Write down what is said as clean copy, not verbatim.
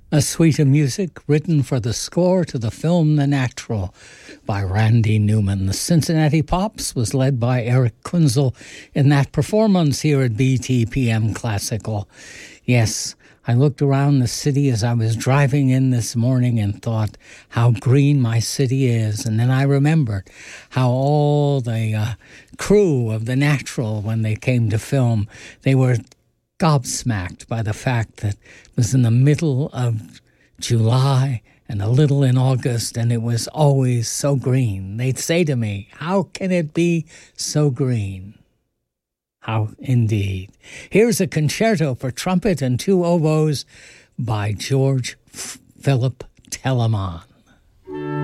A suite of music written for the score to the film The Natural by Randy Newman. The Cincinnati Pops was led by Eric Kunzel in that performance here at BTPM Classical. Yes, I looked around the city as I was driving in this morning and thought how green my city is. And then I remembered how all the crew of The Natural, when they came to film, they were gobsmacked by the fact that it was in the middle of July and a little in August, and it was always so green. They'd say to me, how can it be so green? How indeed. Here's a concerto for trumpet and two oboes by George Philip Telemann.